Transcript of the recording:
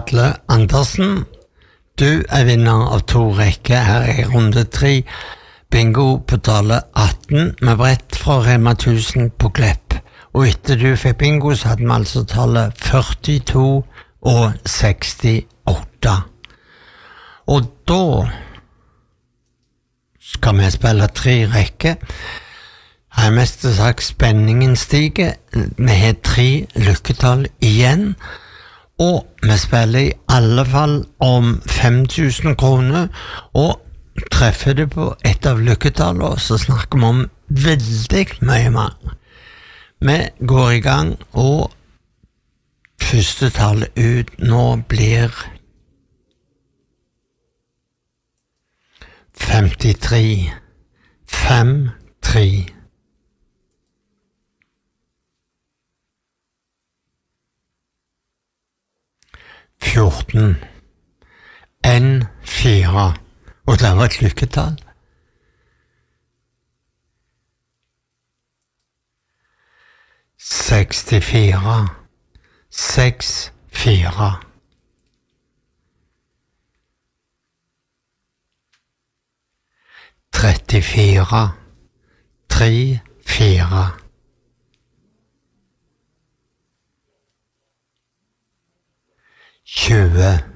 Atle Andersen. Du vinner av 2 rekker her i runde 3. Bingo på tallet 18 med brett fra Rema 1000 på Klepp. Og etter du fikk bingo så hadde vi altså tallet 42 og 68. Og da skal vi spille 3 rekker. Jeg har mest sagt spenningen stiger. Vi har 3 lykketall igjen. Og vi spiller i alle fall om 5.000 kroner. Og treffer du på et av lykketallene, så snakker vi om veldig mye mer. Vi går i gang, og første tallet ut nå blir 53. 5-3. 14. 1-4. Og det var et lykketall. 64. 6-4. 34. 3-4. 20.